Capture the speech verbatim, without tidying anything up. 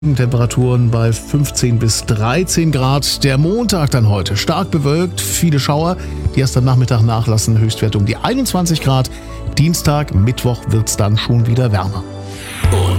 Temperaturen bei fünfzehn bis dreizehn Grad. Der Montag dann heute stark bewölkt, viele Schauer, die erst am Nachmittag nachlassen, Höchstwert um die einundzwanzig Grad. Dienstag, Mittwoch wird's dann schon wieder wärmer. Und